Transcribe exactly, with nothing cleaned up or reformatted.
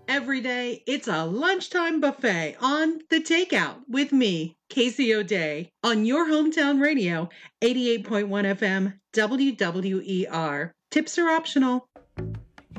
Every day, it's a lunchtime buffet on The Takeout with me, Casey O'Day, on your hometown radio, eighty-eight point one F M, W W E R. Tips are optional.